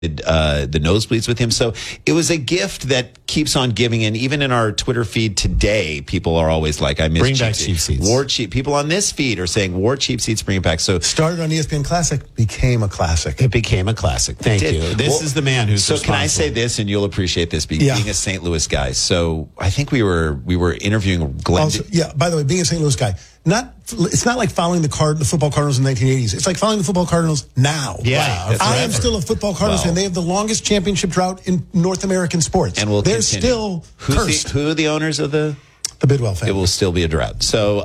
the nosebleeds with him. So it was a gift that keeps on giving. And even in our Twitter feed today, people are always like, I miss bring back cheap seats. War cheap. People on this feed are saying war cheap seats, bring it back. So started on ESPN Classic, became a classic. It became a classic. Thank you. This is the man who's so can I say this, and you'll appreciate this, being a St. Louis guy. So I think we were interviewing Glenn. Also, by the way, being a St. Louis guy, it's not like following the football Cardinals in the 1980s. It's like following the football Cardinals now. Yeah, I am still a football Cardinals fan. They have the longest championship drought in North American sports. And they're continue. Still cursed. Who are the owners of the Bidwell family? It will still be a drought. So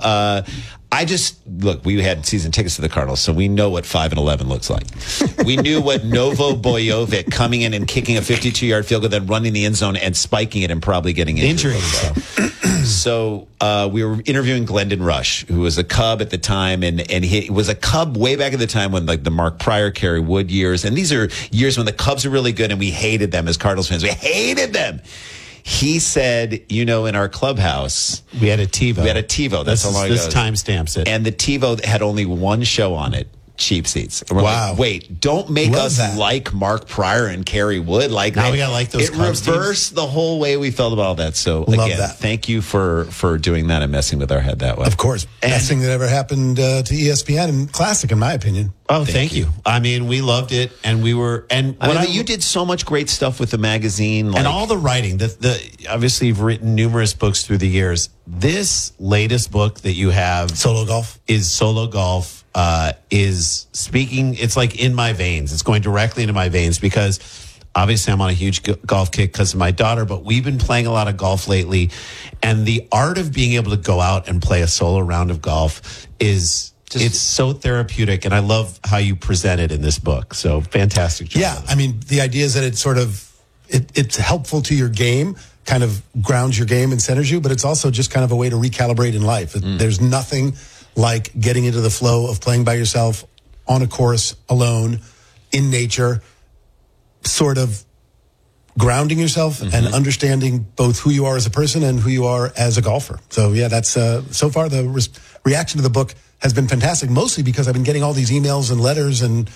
we had season tickets to the Cardinals, so we know what 5-11 looks like. We knew what Novo Bojovic coming in and kicking a 52-yard field goal, then running the end zone and spiking it and probably getting injured. So we were interviewing Glendon Rush, who was a Cub at the time, and he was a Cub way back at the time when like the Mark Pryor, Kerry Wood years, and these are years when the Cubs are really good, and we hated them as Cardinals fans. We hated them. He said, in our clubhouse, we had a TiVo. That's how long ago. This timestamps it. And the TiVo had only one show on it. Cheap seats. And we're like, wait, don't make us like Mark Pryor and Kerry Wood. Like now we gotta like those. It reversed the whole way we felt about all that. So again, thank you for doing that and messing with our head that way. Of course, best thing that ever happened to ESPN and Classic, in my opinion. Oh, thank you. I mean, we loved it, and we were. And you did so much great stuff with the magazine, and all the writing. Obviously, you've written numerous books through the years. This latest book that you have, Solo Golf, is speaking. It's like in my veins. It's going directly into my veins because obviously I'm on a huge golf kick because of my daughter, but we've been playing a lot of golf lately, and the art of being able to go out and play a solo round of golf it's so therapeutic, and I love how you present it in this book. So fantastic job. Yeah, I mean, the idea is that it's sort of it's helpful to your game, kind of grounds your game and centers you, but it's also just kind of a way to recalibrate in life. There's nothing like getting into the flow of playing by yourself on a course alone in nature, sort of grounding yourself and understanding both who you are as a person and who you are as a golfer. So yeah, that's so far the reaction to the book has been fantastic, mostly because I've been getting all these emails and letters and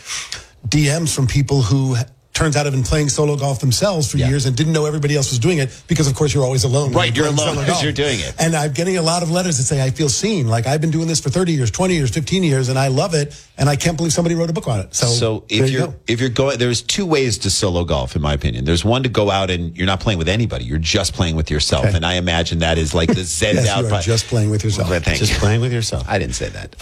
DMs from people who turns out have been playing solo golf themselves for years and didn't know everybody else was doing it because, of course, you're always alone. Right, you're alone because you're doing it. And I'm getting a lot of letters that say, I feel seen. Like, I've been doing this for 30 years, 20 years, 15 years, and I love it, and I can't believe somebody wrote a book on it. So if you're going, there's two ways to solo golf, in my opinion. There's one to go out and you're not playing with anybody. You're just playing with yourself. Okay. And I imagine that is like the zen out. You are just playing with yourself. Playing with yourself. I didn't say that.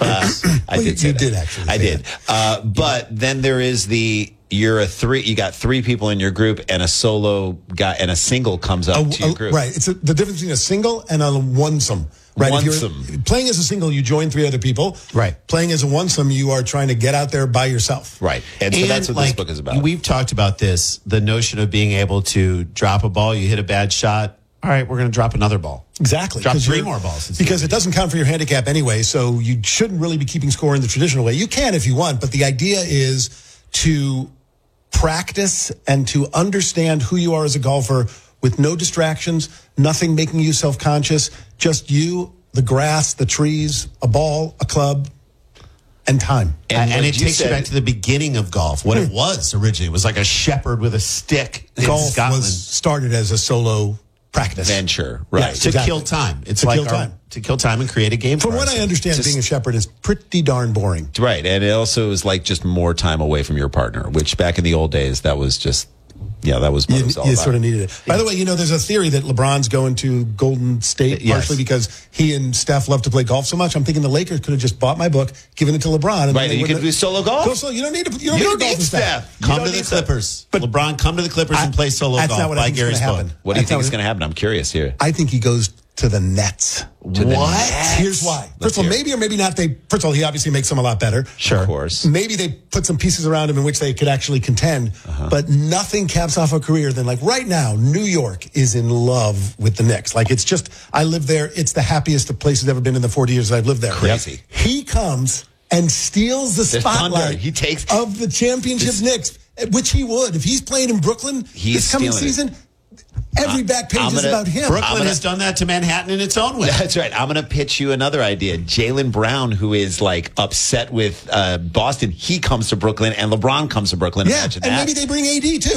I did actually. I did. But then there is you got three people in your group, and a solo guy and a single comes up to your group. Right. It's the difference between a single and a onesome. Right. If you're playing as a single, you join three other people. Right. Playing as a onesome, you are trying to get out there by yourself. Right. And so that's what this book is about. We've talked about this, the notion of being able to drop a ball, you hit a bad shot. All right, we're going to drop another ball. Exactly. Drop three more balls. Because it doesn't count for your handicap anyway, so you shouldn't really be keeping score in the traditional way. You can if you want, but the idea is to practice and to understand who you are as a golfer with no distractions, nothing making you self-conscious, just you, the grass, the trees, a ball, a club, and time. And it takes you back to the beginning of golf, what it was originally. It was like a shepherd with a stick in golf Scotland. Was started as a solo practice. Venture, right. Yeah, to kill time. It's to kill time and create a game for From what I understand, being a shepherd is pretty darn boring. Right, and it also is like just more time away from your partner, which back in the old days, that was just... Yeah, that was what it was all about. You sort of needed it. By the way, there's a theory that LeBron's going to Golden State partially because he and Steph love to play golf so much. I'm thinking the Lakers could have just bought my book, given it to LeBron. And right, you can do solo golf. You don't need to. You don't need Steph. Come to the Clippers. But LeBron, come to the Clippers and play solo golf. That's not what I think is going to happen. What do you think is going to happen? I'm curious here. I think he goes to the Nets. Here's why. First of all, maybe or maybe not. First of all, he obviously makes them a lot better. Sure. Of course. Maybe they put some pieces around him in which they could actually contend. But nothing caps off a career than right now, New York is in love with the Knicks. It's just, I live there. It's the happiest the place has ever been in the 40 years that I've lived there. Crazy. He comes and steals the spotlight of the championship Knicks, which he would. If he's playing in Brooklyn this coming season, Every back page is about him. Brooklyn has done that to Manhattan in its own way. That's right. I'm going to pitch you another idea. Jaylen Brown, who is like upset with Boston, he comes to Brooklyn, and LeBron comes to Brooklyn. Yeah, Imagine and that. maybe they bring AD too.